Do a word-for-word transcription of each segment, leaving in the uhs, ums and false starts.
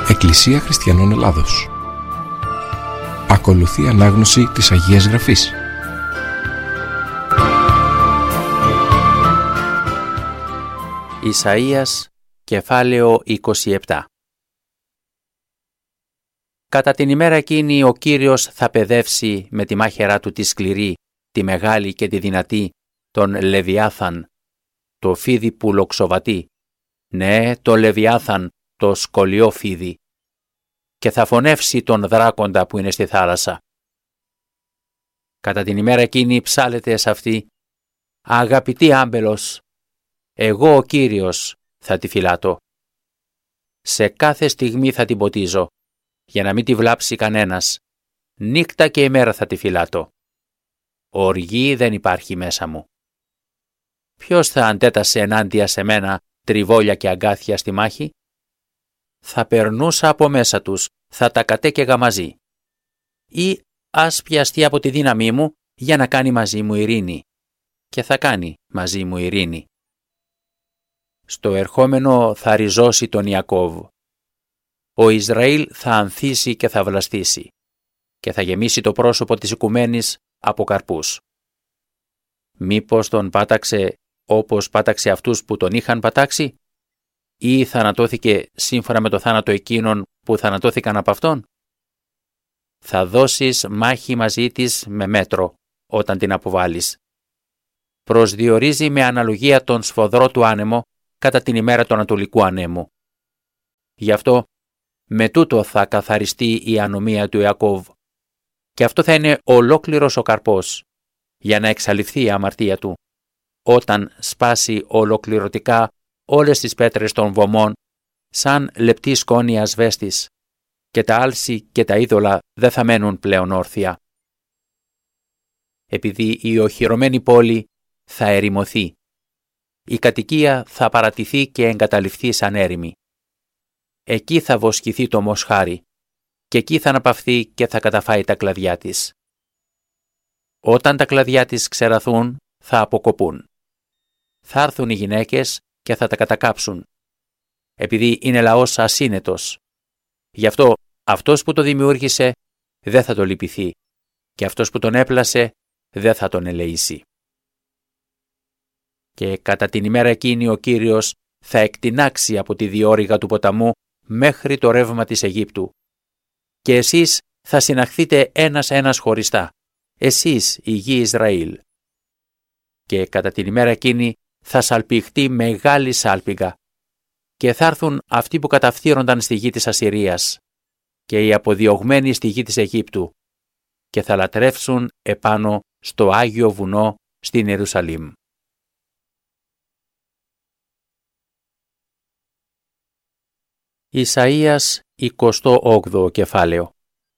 Εκκλησία Χριστιανών Ελλάδος. Ακολουθεί ανάγνωση της Αγίας Γραφής. Ισαΐας, κεφάλαιο είκοσι επτά. Κατά την ημέρα εκείνη ο Κύριος θα παιδεύσει με τη μάχαιρά του τη σκληρή, τη μεγάλη και τη δυνατή, τον Λεβιάθαν, το φίδι που λοξοβατεί, ναι, το Λεβιάθαν, το σκολιό φίδι, και θα φωνεύσει τον δράκοντα που είναι στη θάλασσα. Κατά την ημέρα εκείνη ψάλεται σε αυτή, αγαπητή άμπελος, εγώ ο Κύριος θα τη φυλάτω. Σε κάθε στιγμή θα την ποτίζω, για να μην τη βλάψει κανένας. Νύχτα και ημέρα θα τη φυλάτω. Οργή δεν υπάρχει μέσα μου. Ποιος θα αντέτασε ενάντια σε μένα τριβόλια και αγκάθια στη μάχη? Θα περνούσα από μέσα τους, θα τα κατέκαιγα μαζί. Ή ας πιαστεί από τη δύναμή μου για να κάνει μαζί μου ειρήνη. Και θα κάνει μαζί μου ειρήνη. Στο ερχόμενο θα ριζώσει τον Ιακώβ. Ο Ισραήλ θα ανθίσει και θα βλαστήσει και θα γεμίσει το πρόσωπο της οικουμένης από καρπούς. Μήπως τον πάταξε όπως πάταξε αυτούς που τον είχαν πατάξει, ή θανατώθηκε σύμφωνα με το θάνατο εκείνων που θανατώθηκαν από αυτόν? Θα δώσεις μάχη μαζί της με μέτρο όταν την αποβάλεις. Προσδιορίζει με αναλογία τον σφοδρό του άνεμο κατά την ημέρα του Ανατολικού Ανέμου. Γι' αυτό με τούτο θα καθαριστεί η ανομία του Ιακώβ, και αυτό θα είναι ολόκληρος ο καρπός, για να εξαλειφθεί η αμαρτία του, όταν σπάσει ολοκληρωτικά όλες τις πέτρες των βωμών, σαν λεπτή σκόνη ασβέστης, και τα άλση και τα είδωλα δεν θα μένουν πλέον όρθια. Επειδή η οχυρωμένη πόλη θα ερημωθεί, η κατοικία θα παρατηθεί και εγκαταλειφθεί σαν έρημη. Εκεί θα βοσκηθεί το μοσχάρι και εκεί θα αναπαυθεί και θα καταφάει τα κλαδιά της. Όταν τα κλαδιά της ξεραθούν, θα αποκοπούν. Θα έρθουν οι γυναίκες και θα τα κατακάψουν, επειδή είναι λαός ασύνετος. Γι' αυτό αυτός που το δημιούργησε δεν θα το λυπηθεί και αυτός που τον έπλασε δεν θα τον ελεήσει. Και κατά την ημέρα εκείνη ο Κύριος θα εκτινάξει από τη διόρυγα του ποταμού μέχρι το ρεύμα της Αιγύπτου. Και εσείς θα συναχθείτε ένας-ένας χωριστά, εσείς η γη Ισραήλ. Και κατά την ημέρα εκείνη θα σαλπιχτεί μεγάλη σάλπιγγα, και θα έρθουν αυτοί που καταφθύρονταν στη γη της Ασσυρίας και οι αποδιωγμένοι στη γη της Αιγύπτου, και θα λατρεύσουν επάνω στο Άγιο Βουνό στην Ιερουσαλήμ. Ισαΐας, εικοστό όγδοο κεφάλαιο.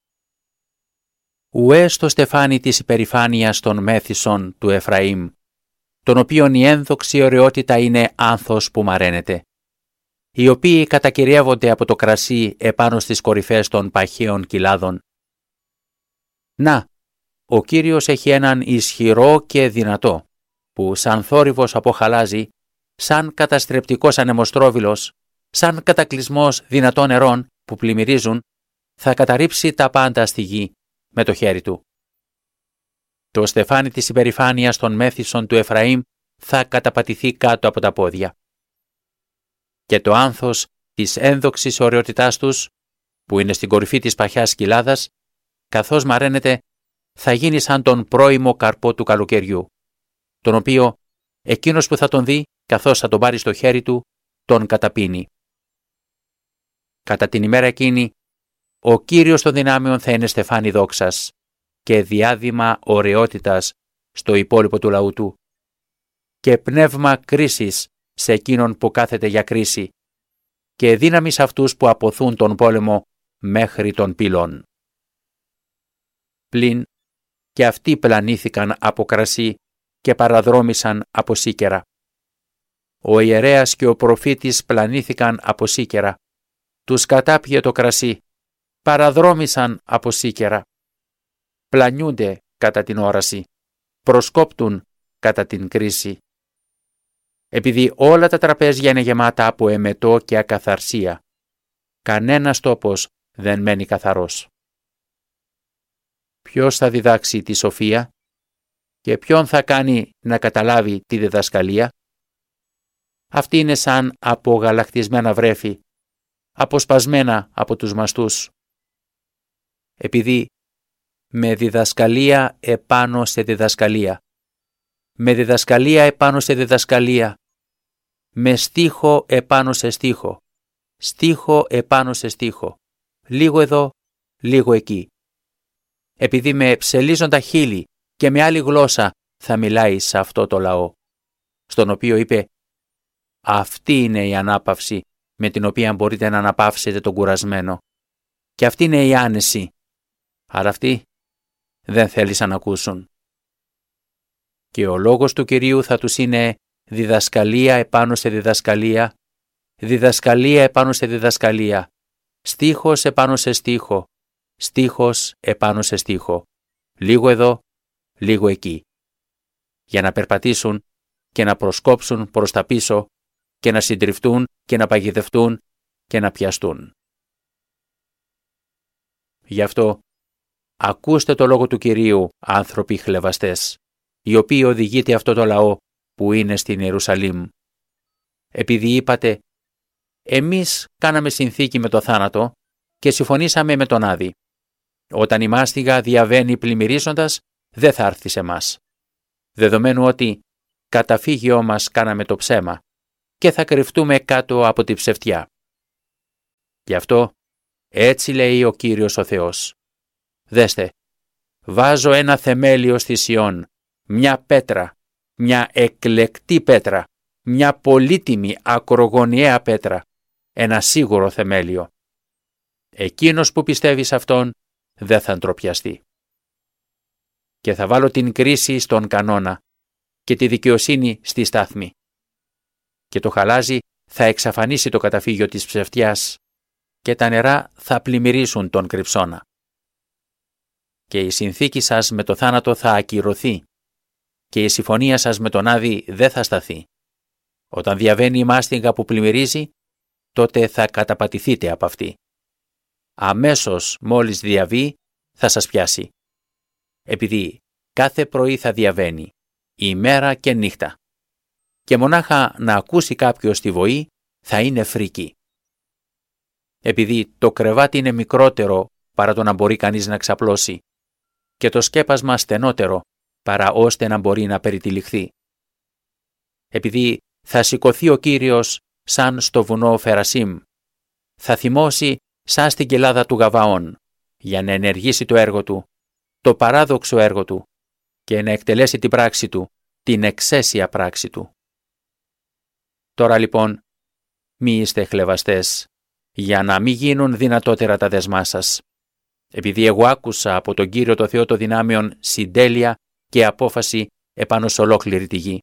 Ουέ στο στεφάνι της υπερηφάνειας των μέθησων του Εφραήμ, τον οποίον η ένδοξη ωραιότητα είναι άνθος που μαραίνεται, οι οποίοι κατακυριεύονται από το κρασί επάνω στις κορυφές των παχαίων κοιλάδων. Να, ο Κύριος έχει έναν ισχυρό και δυνατό, που σαν θόρυβος αποχαλάζει, σαν καταστρεπτικός ανεμοστρόβιλος, σαν κατακλυσμός δυνατών νερών που πλημμυρίζουν, θα καταρρύψει τα πάντα στη γη με το χέρι του. Το στεφάνι της υπερηφάνειας των μέθησων του Εφραήμ θα καταπατηθεί κάτω από τα πόδια. Και το άνθος της ένδοξης ωραιότητάς τους, που είναι στην κορυφή της παχιάς κοιλάδας, καθώς μαραίνεται, θα γίνει σαν τον πρώιμο καρπό του καλοκαιριού, τον οποίο εκείνος που θα τον δει, καθώς θα τον πάρει στο χέρι του, τον καταπίνει. Κατά την ημέρα εκείνη, ο Κύριος των δυνάμεων θα είναι στεφάνι δόξας και διάδημα ωραιότητας στο υπόλοιπο του λαού του, και πνεύμα κρίσης σε εκείνον που κάθεται για κρίση, και δύναμη σε αυτούς που αποθούν τον πόλεμο μέχρι των πύλων. Πλην και αυτοί πλανήθηκαν από κρασί και παραδρόμησαν από σίκερα. Ο ιερέας και ο προφήτης πλανήθηκαν από σίκερα. Τους κατάπιε το κρασί, παραδρόμησαν από σίκερα. Πλανιούνται κατά την όραση, προσκόπτουν κατά την κρίση. Επειδή όλα τα τραπέζια είναι γεμάτα από εμετό και ακαθαρσία, κανένας τόπος δεν μένει καθαρός. Ποιος θα διδάξει τη σοφία και ποιον θα κάνει να καταλάβει τη διδασκαλία? Αυτή είναι σαν απογαλακτισμένα βρέφη, αποσπασμένα από τους μαστούς. Επειδή με διδασκαλία επάνω σε διδασκαλία, με διδασκαλία επάνω σε διδασκαλία, με στίχο επάνω σε στίχο, στίχο επάνω σε στίχο, λίγο εδώ, λίγο εκεί. Επειδή με ψελίζοντα χείλη και με άλλη γλώσσα θα μιλάει σε αυτό το λαό, στον οποίο είπε «Αυτή είναι η ανάπαυση με την οποία μπορείτε να αναπαύσετε τον κουρασμένο και αυτή είναι η άνεση». Αλλά αυτοί δεν θέλησαν να ακούσουν. Και ο λόγος του Κυρίου θα τους είναι διδασκαλία επάνω σε διδασκαλία, διδασκαλία επάνω σε διδασκαλία, στίχος επάνω σε στίχο, στίχος επάνω σε στίχο, λίγο εδώ, λίγο εκεί, για να περπατήσουν και να προσκόψουν προς τα πίσω και να συντριφτούν και να παγιδευτούν και να πιαστούν. Γι' αυτό ακούστε το λόγο του Κυρίου, άνθρωποι χλευαστές, οι οποίοι οδηγείτε αυτό το λαό που είναι στην Ιερουσαλήμ. Επειδή είπατε, εμείς κάναμε συνθήκη με το θάνατο και συμφωνήσαμε με τον Άδη. Όταν η μάστιγα διαβαίνει πλημμυρίζοντας, δεν θα έρθει σε μας. Δεδομένου ότι καταφύγιό μας κάναμε το ψέμα και θα κρυφτούμε κάτω από τη ψευτιά. Γι' αυτό έτσι λέει ο Κύριος ο Θεός. Δέστε, βάζω ένα θεμέλιο στη Σιών, μια πέτρα, μια εκλεκτή πέτρα, μια πολύτιμη ακρογωνιαία πέτρα, ένα σίγουρο θεμέλιο. Εκείνος που πιστεύει σε αυτόν δεν θα ντροπιαστεί. Και θα βάλω την κρίση στον κανόνα και τη δικαιοσύνη στη στάθμη. Και το χαλάζι θα εξαφανίσει το καταφύγιο της ψευτιάς και τα νερά θα πλημμυρίσουν τον κρυψώνα. Και η συνθήκη σας με το θάνατο θα ακυρωθεί και η συμφωνία σας με τον Άδη δεν θα σταθεί. Όταν διαβαίνει η μάστιγα που πλημμυρίζει, τότε θα καταπατηθείτε από αυτή. Αμέσως μόλις διαβεί θα σας πιάσει. Επειδή κάθε πρωί θα διαβαίνει, ημέρα και νύχτα. Και μονάχα να ακούσει κάποιος τη βοή θα είναι φρίκι. Επειδή το κρεβάτι είναι μικρότερο παρά το να μπορεί κανείς να ξαπλώσει και το σκέπασμα στενότερο παρά ώστε να μπορεί να περιτυλιχθεί. Επειδή θα σηκωθεί ο Κύριος σαν στο βουνό Φερασίμ, θα θυμώσει σαν στην κοιλάδα του Γαβαών για να ενεργήσει το έργο του, το παράδοξο έργο του και να εκτελέσει την πράξη του, την εξαίσια πράξη του. Τώρα λοιπόν μη είστε χλευαστές για να μην γίνουν δυνατότερα τα δεσμά σας. Επειδή εγώ άκουσα από τον Κύριο το Θεό των δυνάμεων συντέλεια και απόφαση επάνω σε ολόκληρη τη γη.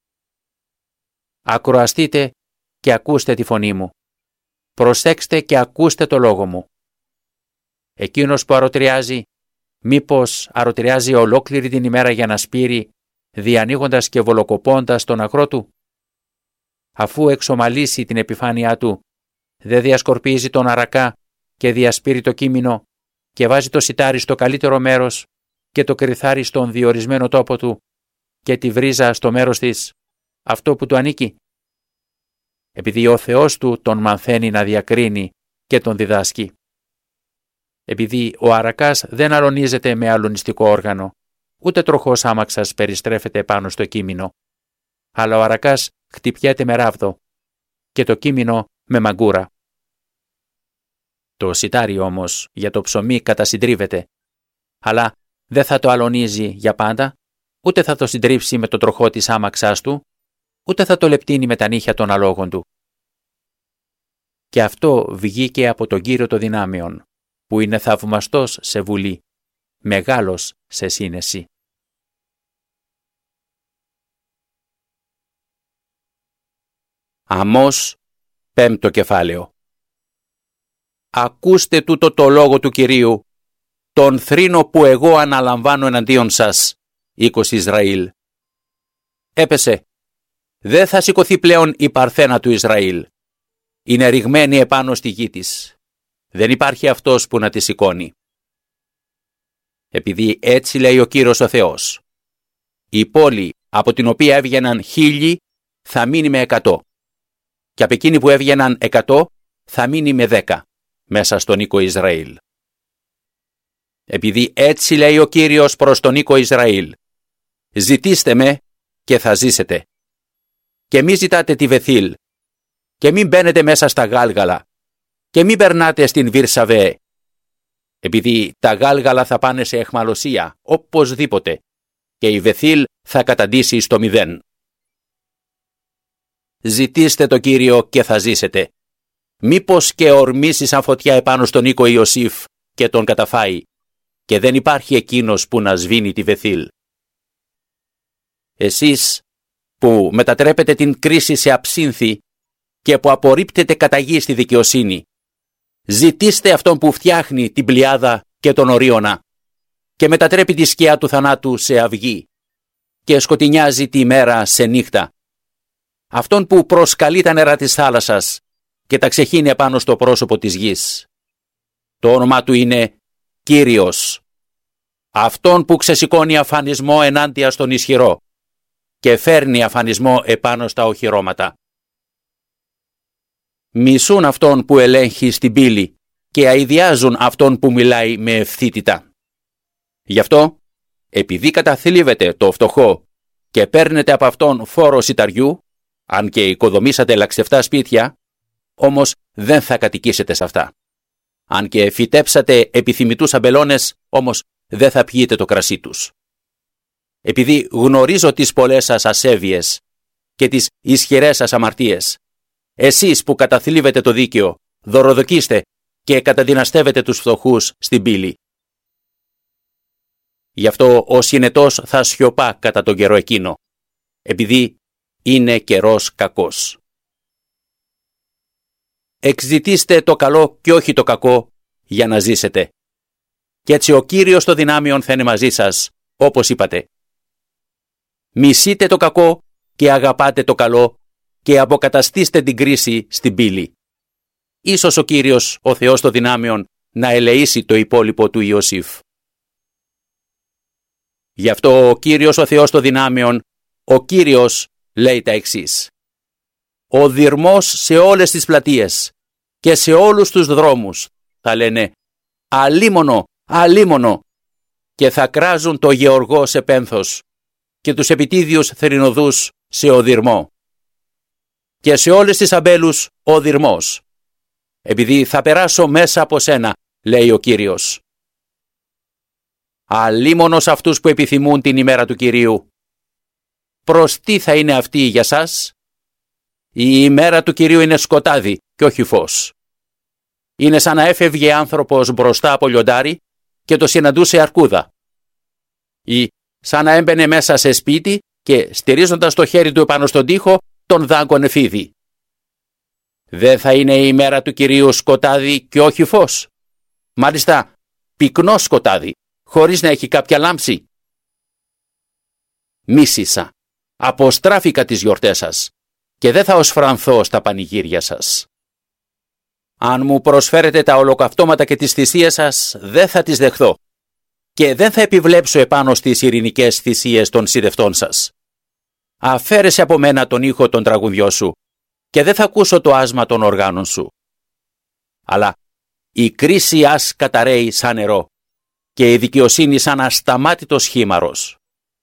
Ακροαστείτε και ακούστε τη φωνή μου. Προσέξτε και ακούστε το λόγο μου. Εκείνος που αρωτριάζει, μήπως αρωτριάζει ολόκληρη την ημέρα για να σπείρει, διανοίγοντας και βολοκοπώντας τον ακρό του. Αφού εξομαλύσει την επιφάνειά του, δεν διασκορπίζει τον αρακά και διασπείρει το κείμενο και βάζει το σιτάρι στο καλύτερο μέρος και το κρυθάρι στον διορισμένο τόπο του και τη βρίζα στο μέρος της, αυτό που του ανήκει. Επειδή ο Θεός του τον μαθαίνει να διακρίνει και τον διδάσκει. Επειδή ο αρακάς δεν αλωνίζεται με αλωνιστικό όργανο, ούτε τροχός άμαξας περιστρέφεται πάνω στο κείμενο, αλλά ο αρακάς χτυπιέται με ράβδο και το κείμενο με μαγκούρα. Το σιτάρι όμως για το ψωμί κατασυντρίβεται, αλλά δεν θα το αλωνίζει για πάντα, ούτε θα το συντρίψει με το τροχό της άμαξάς του, ούτε θα το λεπτύνει με τα νύχια των αλόγων του. Και αυτό βγήκε από τον Κύριο των δυνάμεων, που είναι θαυμαστός σε βουλή, μεγάλος σε σύνεση. Αμώς, πέμπτο κεφάλαιο. Ακούστε τούτο το λόγο του Κυρίου, τον θρήνο που εγώ αναλαμβάνω εναντίον σας, οίκος Ισραήλ. Έπεσε. Δεν θα σηκωθεί πλέον η παρθένα του Ισραήλ. Είναι ρηγμένη επάνω στη γη της. Δεν υπάρχει αυτός που να τη σηκώνει. Επειδή έτσι λέει ο Κύριος ο Θεός, η πόλη από την οποία έβγαιναν χίλιοι θα μείνει με εκατό, και από εκείνοι που έβγαιναν εκατό θα μείνει με δέκα μέσα στον οίκο Ισραήλ. Επειδή έτσι λέει ο Κύριος προς τον οίκο Ισραήλ, ζητήστε με και θα ζήσετε. Και μη ζητάτε τη Βεθήλ, και μην μπαίνετε μέσα στα Γάλγαλα, και μην περνάτε στην Βυρσαβέ, επειδή τα Γάλγαλα θα πάνε σε αιχμαλωσία, οπωσδήποτε, και η Βεθήλ θα καταντήσει στο μηδέν. Ζητήστε το Κύριο και θα ζήσετε. Μήπως και ορμήσει σαν φωτιά επάνω στον οίκο Ιωσήφ και τον καταφάει, και δεν υπάρχει εκείνος που να σβήνει τη Βεθήλ. Εσείς που μετατρέπετε την κρίση σε αψύνθη και που απορρίπτετε καταγή στη δικαιοσύνη, ζητήστε αυτόν που φτιάχνει την πλειάδα και τον ορίωνα και μετατρέπει τη σκιά του θανάτου σε αυγή και σκοτεινιάζει τη μέρα σε νύχτα. Αυτόν που προσκαλεί τα νερά της θάλασσας και τα ξεχύνει επάνω στο πρόσωπο της γης. Το όνομά του είναι Κύριος. Αυτόν που ξεσηκώνει αφανισμό ενάντια στον ισχυρό και φέρνει αφανισμό επάνω στα οχυρώματα. Μισούν αυτόν που ελέγχει στην πύλη και αηδιάζουν αυτόν που μιλάει με ευθύτητα. Γι' αυτό, επειδή καταθλίβετε το φτωχό και παίρνετε από αυτόν φόρο σιταριού, αν και οικοδομήσατε λαξευτά σπίτια, όμως δεν θα κατοικήσετε σε αυτά. Αν και φυτέψατε επιθυμητούς αμπελώνες, όμως δεν θα πιείτε το κρασί τους. Επειδή γνωρίζω τις πολλές σας ασέβειες και τις ισχυρές σας αμαρτίες, εσείς που καταθλίβετε το δίκαιο, δωροδοκίστε και καταδυναστεύετε τους φτωχούς στην πύλη. Γι' αυτό ο συνετός θα σιωπά κατά τον καιρό εκείνο, επειδή είναι καιρός κακός. Εξζητήστε το καλό και όχι το κακό για να ζήσετε. Κι έτσι ο Κύριος των δυνάμεων θα είναι μαζί σας, όπως είπατε. Μισείτε το κακό και αγαπάτε το καλό και αποκαταστήστε την κρίση στην πύλη. Ίσως ο Κύριος, ο Θεός των δυνάμεων, να ελεήσει το υπόλοιπο του Ιωσήφ. Γι' αυτό ο Κύριος, ο Θεός των δυνάμεων, ο Κύριος λέει τα εξής. Ο δειρμός σε όλες τις πλατείες και σε όλους τους δρόμους θα λένε «Αλίμονο, αλίμονο» και θα κράζουν το γεωργό σε πένθος και τους επιτίδιους θρηνοδούς σε οδυρμό. Και σε όλες τις αμπέλους ο δειρμός, επειδή θα περάσω μέσα από σένα, λέει ο Κύριος. Αλίμονος αυτούς που επιθυμούν την ημέρα του Κυρίου. Προς τι θα είναι αυτή για σας? Η ημέρα του Κυρίου είναι σκοτάδι και όχι φως. Είναι σαν να έφευγε άνθρωπος μπροστά από λιοντάρι και το συναντούσε αρκούδα. Ή σαν να έμπαινε μέσα σε σπίτι και στηρίζοντας το χέρι του επάνω στον τοίχο τον δάγκωνε φίδι. Δεν θα είναι η ημέρα του Κυρίου σκοτάδι και όχι φως? Μάλιστα πυκνό σκοτάδι, χωρίς να έχει κάποια λάμψη. Μίσησα, αποστράφηκα τις γιορτές σας και δεν θα οσφρανθώ στα πανηγύρια σας. Αν μου προσφέρετε τα ολοκαυτώματα και τις θυσίες σας, δεν θα τις δεχθώ και δεν θα επιβλέψω επάνω στις ειρηνικές θυσίες των σιδευτών σας. Αφαίρεσαι από μένα τον ήχο των τραγουδιών σου και δεν θα ακούσω το άσμα των οργάνων σου. Αλλά η κρίση ας καταραίει σαν νερό και η δικαιοσύνη σαν ασταμάτητος χήμαρος.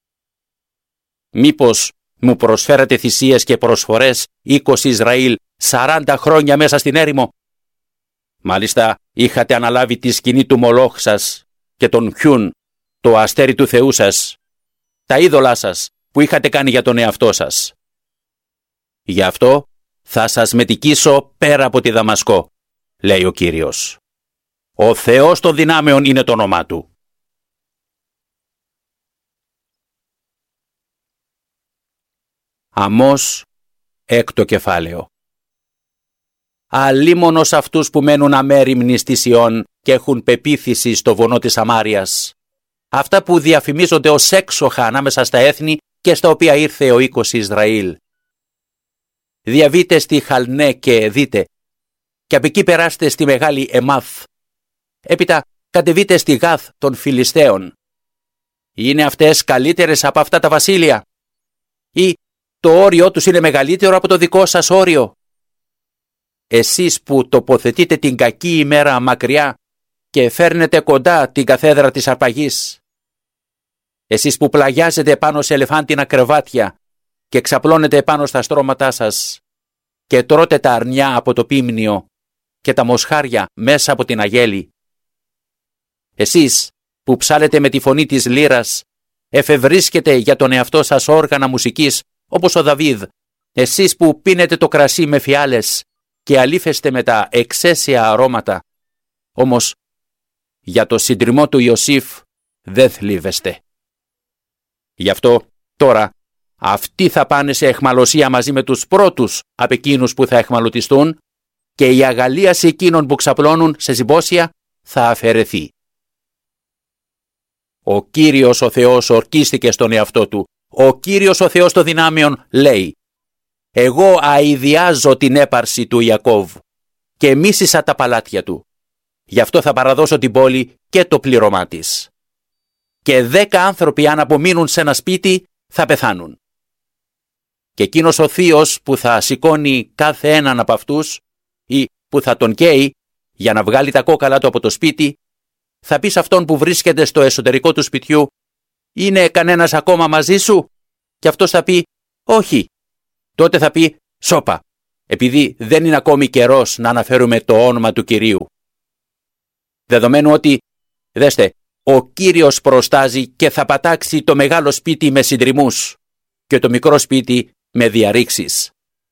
Μήπως μου προσφέρατε θυσίες και προσφορές οίκος Ισραήλ σαράντα χρόνια μέσα στην έρημο? Μάλιστα είχατε αναλάβει τη σκηνή του Μολόχ σας και τον Χιούν, το αστέρι του Θεού σας, τα είδωλά σας που είχατε κάνει για τον εαυτό σας. Γι' αυτό θα σας μετικήσω πέρα από τη Δαμασκό, λέει ο Κύριος. Ο Θεός των δυνάμεων είναι το όνομά του. Αμώς, έκτο κεφάλαιο. Αλίμονος αυτούς που μένουν αμέριμνοι στη Σιών και έχουν πεποίθηση στο βονό της Σαμάριας. Αυτά που διαφημίζονται ως έξοχα ανάμεσα στα έθνη και στα οποία ήρθε ο οίκος Ισραήλ. Διαβείτε στη Χαλνέ και δείτε. και από εκεί περάστε στη μεγάλη Εμάθ. Έπειτα κατεβείτε στη Γάθ των Φιλιστέων. Είναι αυτές καλύτερες από αυτά τα βασίλεια? Ή το όριό τους είναι μεγαλύτερο από το δικό σας όριο? Εσείς που τοποθετείτε την κακή ημέρα μακριά και φέρνετε κοντά την καθέδρα της αρπαγής. Εσείς που πλαγιάζετε πάνω σε ελεφάντινα κρεβάτια και ξαπλώνετε πάνω στα στρώματά σας και τρώτε τα αρνιά από το πίμνιο και τα μοσχάρια μέσα από την αγέλη. Εσείς που ψάλετε με τη φωνή της λύρας, εφευρίσκετε για τον εαυτό σας όργανα μουσικής όπως ο Δαβίδ. Εσείς που πίνετε το κρασί με φιάλες και αλήφεστε με τα εξαίσια αρώματα, όμως για το συντριμμό του Ιωσήφ δεν θλίβεστε. Γι' αυτό τώρα αυτοί θα πάνε σε αιχμαλωσία μαζί με τους πρώτους από εκείνους που θα αιχμαλωτιστούν και η αγαλίαση εκείνων που ξαπλώνουν σε συμπόσια θα αφαιρεθεί. Ο Κύριος ο Θεός ορκίστηκε στον εαυτό του. Ο Κύριος ο Θεός των δυνάμεων λέει: «Εγώ αηδιάζω την έπαρση του Ιακώβ και μίσησα τα παλάτια του. Γι' αυτό θα παραδώσω την πόλη και το πλήρωμά της. Και δέκα άνθρωποι αν απομείνουν σε ένα σπίτι θα πεθάνουν. Και εκείνος ο θείος που θα σηκώνει κάθε έναν από αυτούς ή που θα τον καίει για να βγάλει τα κόκαλα του από το σπίτι, θα πει σε αυτόν που βρίσκεται στο εσωτερικό του σπιτιού: «Είναι κανένας ακόμα μαζί σου?» Και αυτός θα πει: «Όχι». Τότε θα πει: «Σώπα, επειδή δεν είναι ακόμη καιρός να αναφέρουμε το όνομα του Κυρίου». Δεδομένου ότι, δέστε, ο Κύριος προστάζει και θα πατάξει το μεγάλο σπίτι με συντριμμούς και το μικρό σπίτι με διαρρήξεις.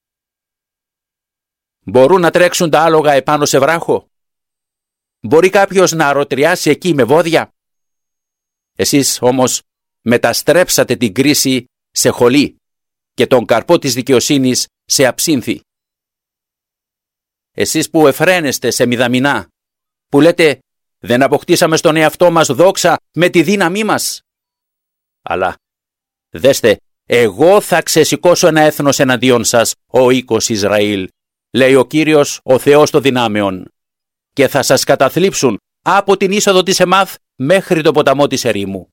Μπορούν να τρέξουν τα άλογα επάνω σε βράχο? Μπορεί κάποιος να αρωτριάσει εκεί με βόδια? Εσείς όμως μεταστρέψατε την κρίση σε χολή και τον καρπό της δικαιοσύνης σε αψύνθη. Εσείς που εφραίνεστε σε μηδαμινά, που λέτε «Δεν αποκτήσαμε στον εαυτό μας δόξα με τη δύναμή μας». Αλλά, δέστε, εγώ θα ξεσηκώσω ένα έθνος εναντίον σας, ο οίκος Ισραήλ, λέει ο Κύριος ο Θεός των δυνάμεων, και θα σας καταθλίψουν από την είσοδο της Εμάθ μέχρι το ποταμό της ερήμου.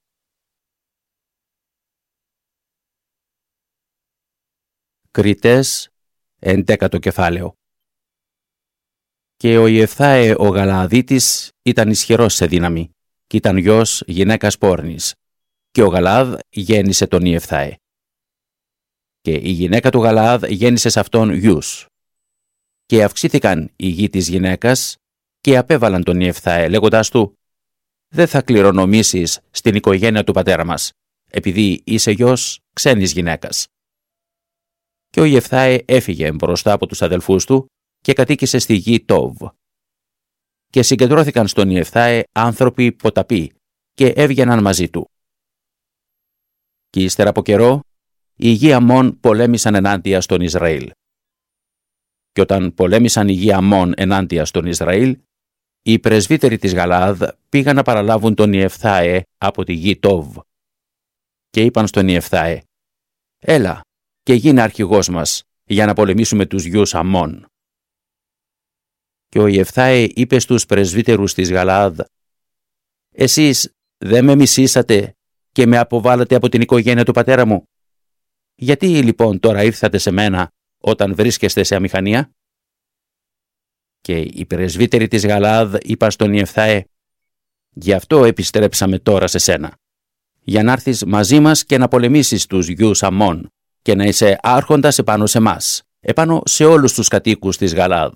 Κριτές, εντέκατο κεφάλαιο. Και ο Ιεφθάε ο Γαλααδίτης ήταν ισχυρός σε δύναμη και ήταν γιος γυναίκας πόρνης, και ο Γαλαάδ γέννησε τον Ιεφθάε. Και η γυναίκα του Γαλαάδ γέννησε σε αυτόν γιους. Και αυξήθηκαν οι γη της γυναίκας και απέβαλαν τον Ιεφθάε λέγοντάς του: «Δεν θα κληρονομήσεις στην οικογένεια του πατέρα μας, επειδή είσαι γιος ξένης γυναίκας». Και ο Ιεφθάε έφυγε μπροστά από τους αδελφούς του και κατοίκησε στη γη Τόβ. Και συγκεντρώθηκαν στον Ιεφθάε άνθρωποι ποταποί και έβγαιναν μαζί του. Και ύστερα από καιρό, οι γη Αμμών πολέμησαν ενάντια στον Ισραήλ. Και όταν πολέμησαν οι γη Αμμών ενάντια στον Ισραήλ, οι πρεσβύτεροι της Γαλαάδ πήγαν να παραλάβουν τον Ιεφθάε από τη γη Τόβ. Και είπαν στον Ιεφθάε: «Έλα και γίνε αρχηγός μας για να πολεμήσουμε τους γιους Αμμών». Και ο Ιεφθάε είπε στους πρεσβύτερους της Γαλαάδ: «Εσείς δεν με μισήσατε και με αποβάλατε από την οικογένεια του πατέρα μου? Γιατί λοιπόν τώρα ήρθατε σε μένα όταν βρίσκεστε σε αμηχανία?» Και οι πρεσβύτεροι της Γαλαάδ είπαν στον Ιεφθάε: «Γι' αυτό επιστρέψαμε τώρα σε σένα, για να έρθεις μαζί μας και να πολεμήσεις τους γιους Αμμών και να είσαι άρχοντας επάνω σε μας, επάνω σε όλους τους κατοίκους της Γαλαάδ».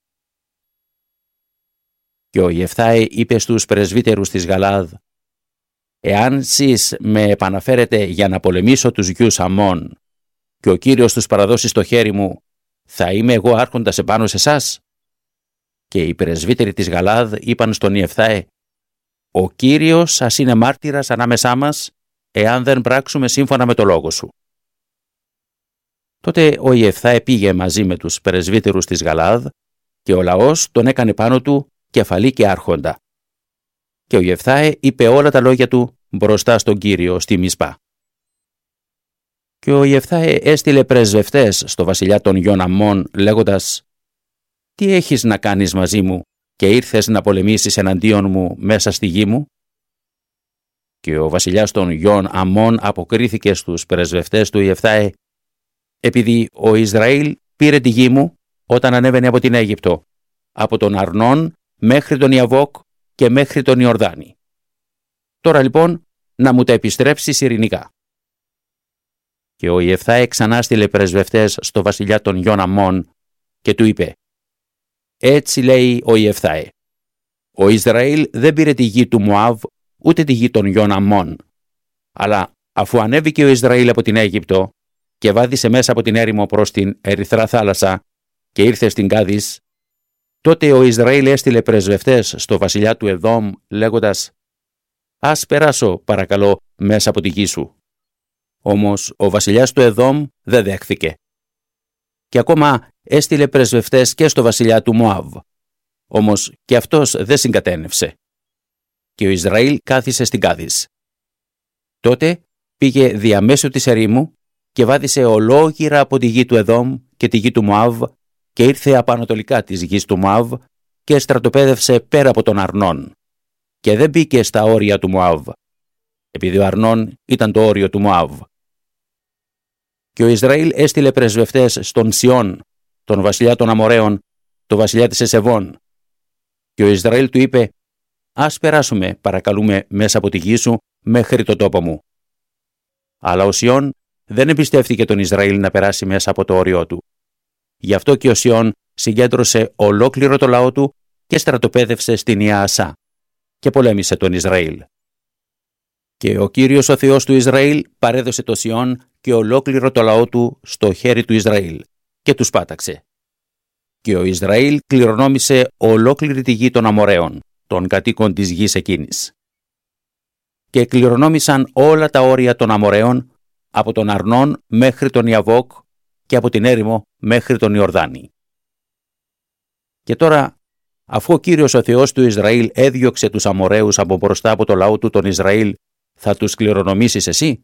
Και ο Ιεφθάε είπε στους πρεσβύτερους της Γαλαάδ: «Εάν εσείς με επαναφέρετε για να πολεμήσω τους γιους Αμμών και ο Κύριος τους παραδώσει στο χέρι μου, θα είμαι εγώ άρχοντας επάνω σε εσάς?» Και οι πρεσβύτεροι της Γαλαάδ είπαν στον Ιεφθάε: «Ο Κύριος σας είναι μάρτυρας ανάμεσά μας, εάν δεν πράξουμε σύμφωνα με το λόγο σου». Τότε ο Ιεφθάε πήγε μαζί με τους πρεσβύτερους της Γαλαάδ και ο λαός τον έκανε πάνω του κεφαλή και άρχοντα. Και ο Ιεφθάε είπε όλα τα λόγια του μπροστά στον Κύριο στη Μισπά. Και ο Ιεφθάε έστειλε πρεσβευτές στο βασιλιά των γιων Αμμών λέγοντας: τι έχεις να κάνεις μαζί μου και ήρθες να πολεμήσεις εναντίον μου μέσα στη γη μου? Και ο βασιλιάς των γιών Αμών αποκρίθηκε στους πρεσβευτές του Ιεφθάε, επειδή ο Ισραήλ πήρε τη γη μου όταν ανέβαινε από την Αίγυπτο, από τον Αρνών μέχρι τον Ιαβόκ και μέχρι τον Ιορδάνη. Τώρα λοιπόν να μου τα επιστρέψεις ειρηνικά. Και ο Ιεφθάε ξανά στείλε πρεσβευτές στο βασιλιά των γιών Αμών και του είπε: Έτσι λέει ο Ιεφθάε, ο Ισραήλ δεν πήρε τη γη του Μωάβ ούτε τη γη των γιών Αμών, αλλά αφού ανέβηκε ο Ισραήλ από την Αίγυπτο και βάδισε μέσα από την έρημο προς την Ερυθρά θάλασσα και ήρθε στην Κάδης, τότε ο Ισραήλ έστειλε πρεσβευτές στο βασιλιά του Εδόμ λέγοντας: Ας περάσω παρακαλώ μέσα από τη γη σου. Όμως ο βασιλιάς του Εδόμ δεν δέχθηκε. Και ακόμα έστειλε πρεσβευτές και στο βασιλιά του Μωάβ. Όμως και αυτός δεν συγκατένευσε. Και ο Ισραήλ κάθισε στην Κάδης. Τότε πήγε διαμέσου της ερήμου και βάδισε ολόγυρα από τη γη του Εδόμ και τη γη του Μωάβ και ήρθε από ανατολικά της γης του Μωάβ και στρατοπέδευσε πέρα από τον Αρνών και δεν μπήκε στα όρια του Μωάβ, επειδή ο Αρνών ήταν το όριο του Μωάβ. Και ο Ισραήλ έστειλε πρεσβευτές στον Σιών, τον βασιλιά των Αμοραίων, τον βασιλιά της Εσεβών. Και ο Ισραήλ του είπε: Ας περάσουμε, παρακαλούμε, μέσα από τη γη σου μέχρι το τόπο μου. Αλλά ο Σιών δεν εμπιστεύτηκε τον Ισραήλ να περάσει μέσα από το όριό του. Γι' αυτό και ο Σιών συγκέντρωσε ολόκληρο το λαό του και στρατοπέδευσε στην Ιαασά και πολέμησε τον Ισραήλ. Και ο Κύριος ο Θεός του Ισραήλ παρέδωσε το Σιών και ολόκληρο το λαό του στο χέρι του Ισραήλ και τους πάταξε. Και ο Ισραήλ κληρονόμησε ολόκληρη τη γη των Αμοραίων, των κατοίκων της γης εκείνης. Και κληρονόμησαν όλα τα όρια των Αμοραίων από τον Αρνών μέχρι τον Ιαβόκ και από την έρημο μέχρι τον Ιορδάνη. Και τώρα, αφού ο Κύριος ο Θεός του Ισραήλ έδιωξε τους Αμοραίους από μπροστά από το λαό του τον Ισραήλ, θα τους κληρονομήσεις εσύ?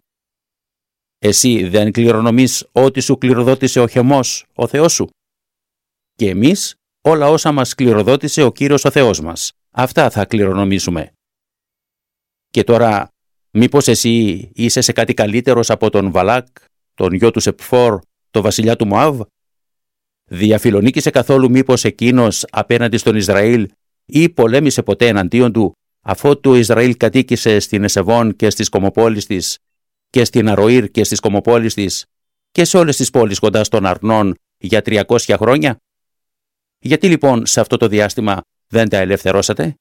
Εσύ δεν κληρονομείς ό,τι σου κληροδότησε ο Χεμός, ο Θεός σου? Και εμείς όλα όσα μας κληροδότησε ο Κύριος ο Θεός μας, αυτά θα κληρονομήσουμε. Και τώρα, μήπως εσύ είσαι σε κάτι καλύτερος από τον Βαλάκ, τον γιο του Σεπφόρ, το βασιλιά του Μωάβ? Διαφιλονίκησε καθόλου μήπως εκείνος απέναντι στον Ισραήλ ή πολέμησε ποτέ εναντίον του, αφού το Ισραήλ κατοίκησε στην Εσεβών και στις κομοπόλεις της και στην Αροήρ και στις κομοπόλεις της και σε όλες τις πόλεις κοντά στον Αρνών για τριακόσια χρόνια? Γιατί λοιπόν σε αυτό το διάστημα δεν τα ελευθερώσατε?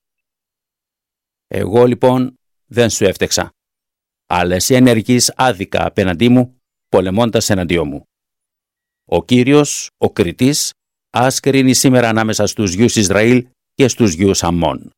Εγώ λοιπόν δεν σου έφτεξα, αλλά εσύ ενεργείς άδικα απέναντί μου, πολεμώντας εναντίον μου. Ο Κύριος, ο κριτής, ας κρίνει σήμερα ανάμεσα στους γιους Ισραήλ και στους γιους Αμών.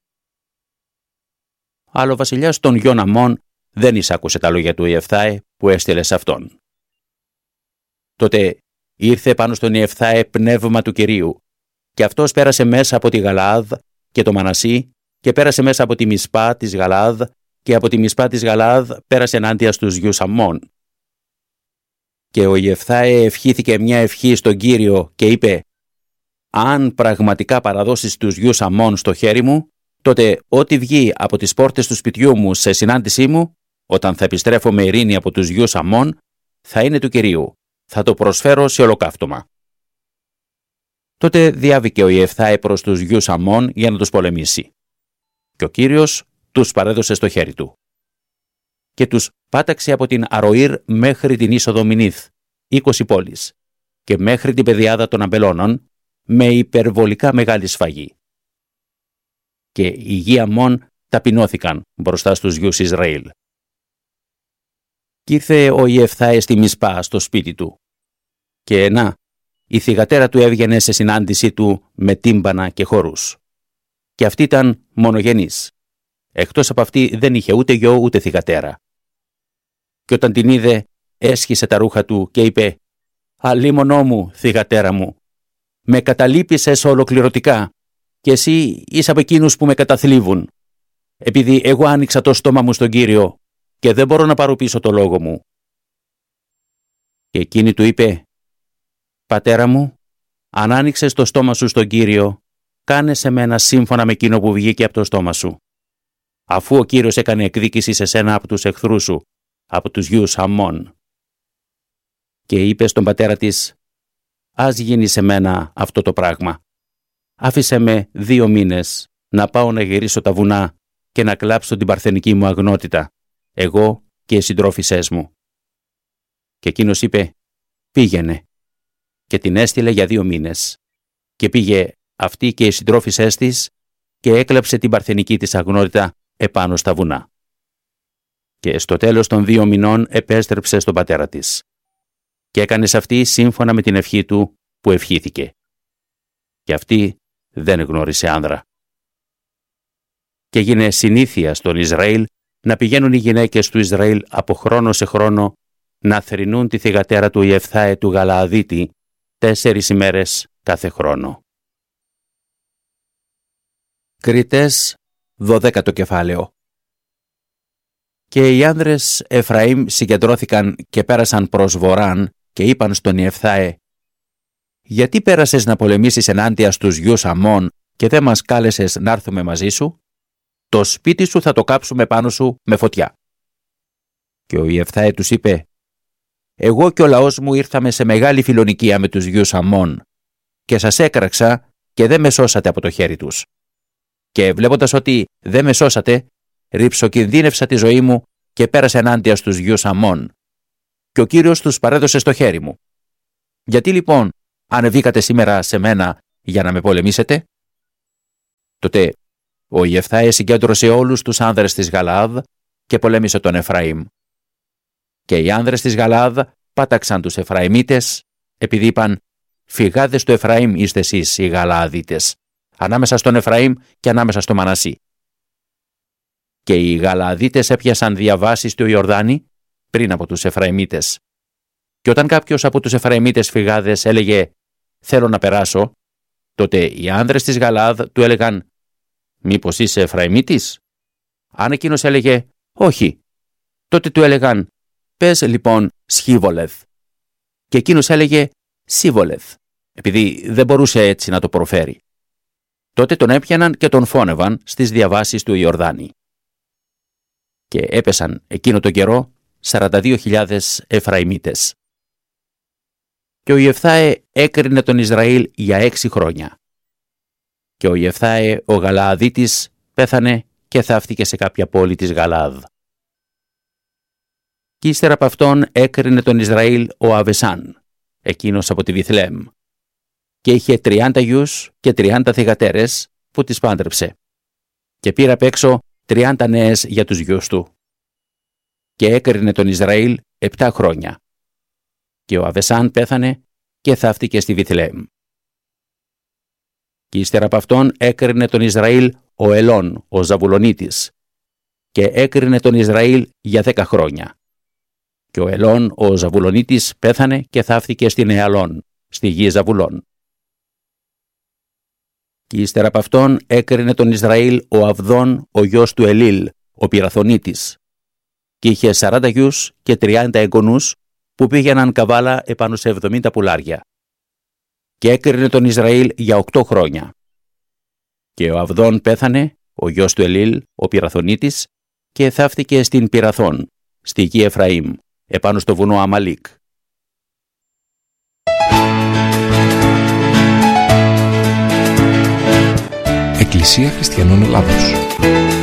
Αλλά ο βασιλιάς των γιών Αμών δεν εισάκουσε τα λόγια του Ιεφθάε που έστειλε σε αυτόν. Τότε ήρθε πάνω στον Ιεφθάε πνεύμα του Κυρίου και αυτός πέρασε μέσα από τη Γαλαάδ και το Μανασί και πέρασε μέσα από τη Μισπά της Γαλαάδ και από τη Μισπά της Γαλαάδ πέρασε ενάντια στους γιους Αμών. Και ο Ιεφθάε ευχήθηκε μια ευχή στον Κύριο και είπε: «Αν πραγματικά παραδώσεις τους γιους Αμών στο χέρι μου, τότε ό,τι βγει από τις πόρτες του σπιτιού μου σε συνάντησή μου, όταν θα επιστρέφω με ειρήνη από τους γιους Αμών, θα είναι του Κυρίου. Θα το προσφέρω σε ολοκαύτωμα». Τότε διάβηκε ο Ιεφθάε προς τους γιους Αμών για να τους πολεμήσει. Και ο Κύριος τους παρέδωσε στο χέρι του. Και τους πάταξε από την Αροήρ μέχρι την είσοδο Μινίθ, είκοσι πόλεις, και μέχρι την πεδιάδα των Αμπελώνων, με υπερβολικά μεγάλη σφαγή. Και οι γιοι Αμών ταπεινώθηκαν μπροστά στους γιους Ισραήλ. Κι ήρθε ο Ιεφθάε στη Μισπά στο σπίτι του. Και να, η θυγατέρα του έβγαινε σε συνάντησή του με τύμπανα και χορούς. Και αυτή ήταν μονογενής. Εκτός από αυτή δεν είχε ούτε γιο ούτε θυγατέρα. Και όταν την είδε, έσχισε τα ρούχα του και είπε: «Αλίμονό μου, θυγατέρα μου, με καταλείπησες ολοκληρωτικά και εσύ είσαι από εκείνους που με καταθλίβουν, επειδή εγώ άνοιξα το στόμα μου στον Κύριο και δεν μπορώ να πάρω πίσω το λόγο μου». Και εκείνη του είπε: «Πατέρα μου, αν άνοιξες το στόμα σου στον Κύριο, κάνε σε μένα σύμφωνα με εκείνο που βγήκε από το στόμα σου. Αφού ο Κύριος έκανε εκδίκηση σε σένα από τους εχθρούς σου, από τους γιους Αμμών. Και είπε στον πατέρα της, ας γίνει σε μένα αυτό το πράγμα. Άφησε με δύο μήνες να πάω να γυρίσω τα βουνά και να κλάψω την παρθενική μου αγνότητα, εγώ και οι συντρόφισσές μου. Και εκείνος είπε, πήγαινε. Και την έστειλε για δύο μήνες. Και πήγε αυτή και οι συντρόφισσές της και έκλαψε την παρθενική της αγνότητα επάνω στα βουνά. Και στο τέλος των δύο μηνών επέστρεψε στον πατέρα της. Και έκανε σε αυτή σύμφωνα με την ευχή του που ευχήθηκε. Και αυτή δεν γνώρισε άνδρα. Και έγινε συνήθεια στον Ισραήλ να πηγαίνουν οι γυναίκες του Ισραήλ από χρόνο σε χρόνο να θρηνούν τη θυγατέρα του Ιεφθάε του Γαλααδίτη τέσσερις ημέρες κάθε χρόνο. Κριτές, δωδέκατο κεφάλαιο. Και οι άνδρες Εφραήμ συγκεντρώθηκαν και πέρασαν προς βορράν και είπαν στον Ιεφθάε, «Γιατί πέρασες να πολεμήσεις ενάντια στους γιους Αμμών και δεν μας κάλεσες να έρθουμε μαζί σου? Το σπίτι σου θα το κάψουμε πάνω σου με φωτιά». Και ο Ιεφθάε τους είπε, «Εγώ και ο λαός μου ήρθαμε σε μεγάλη φιλονικία με τους γιους Αμμών και σας έκραξα και δεν με σώσατε από το χέρι τους. Και βλέποντας ότι δεν με σώσατε, ρυψοκινδύνευσα τη ζωή μου και πέρασα ενάντια στους γιους Αμμών. Και ο Κύριος τους παρέδωσε στο χέρι μου. Γιατί λοιπόν ανεβήκατε σήμερα σε μένα για να με πολεμήσετε?» Τότε ο Ιεφθάε συγκέντρωσε όλους τους άνδρες της Γαλαάδ και πολέμησε τον Εφραήμ. Και οι άνδρες της Γαλαάδ πάταξαν τους Εφραημίτες, επειδή είπαν, «Φυγάδες του Εφραήμ είστε εσείς οι Γαλααδίτες, ανάμεσα στον Εφραήμ και ανάμεσα στο Μανασί». Και οι Γαλααδίτες έπιασαν διαβάσεις του Ιορδάνη πριν από τους Εφραημίτες. Και όταν κάποιος από τους Εφραημίτες φυγάδες έλεγε «Θέλω να περάσω», τότε οι άνδρες της Γαλαάδ του έλεγαν «Μήπως είσαι Εφραημίτης?» Αν εκείνος έλεγε «Όχι», τότε του έλεγαν «Πες λοιπόν Σχίβολεθ». Και εκείνος έλεγε «Σίβολεθ», επειδή δεν μπορούσε έτσι να το προφέρει. Τότε τον έπιαναν και τον φώνευαν στις διαβάσεις του Ιορδάνη. Και έπεσαν εκείνο τον καιρό σαράντα δύο χιλιάδες Εφραημίτες. Και ο Ιεφθάε έκρινε τον Ισραήλ για έξι χρόνια. Και ο Ιεφθάε ο Γαλααδίτης πέθανε και θαύτηκε σε κάποια πόλη της Γαλαάδ. Κι ύστερα από αυτόν έκρινε τον Ισραήλ ο Αβεσάν, εκείνος από τη Βιθλέμ, και είχε τριάντα γιους και τριάντα θυγατέρες που τις πάντρεψε, και πήρε απ' έξω τριάντα νέες για τους γιους του. Και έκρινε τον Ισραήλ επτά χρόνια. Και ο Αβεσάν πέθανε και θαύτηκε στη Βιθλέμ. Και ύστερα από αυτόν έκρινε τον Ισραήλ ο Ελών, ο Ζαβουλονίτης, και έκρινε τον Ισραήλ για δέκα χρόνια. Και ο Ελών, ο Ζαβουλονίτης, πέθανε και θαύτηκε στην Εαλών, στη γη Ζαβουλών. Και ύστερα από αυτόν έκρινε τον Ισραήλ ο Αβδών, ο γιος του Ελίλ, ο Πυραθωνίτης, και είχε σαράντα γιους και τριάντα εγγονούς που πήγαιναν καβάλα επάνω σε εβδομήντα πουλάρια. Και έκρινε τον Ισραήλ για οκτώ χρόνια. Και ο Αβδών πέθανε, ο γιος του Ελίλ, ο Πυραθωνίτης, και θαύτηκε στην Πυραθών, στη γη Εφραήμ, επάνω στο βουνό Αμαλίκ. Εκκλησία Χριστιανών Ελλάδος.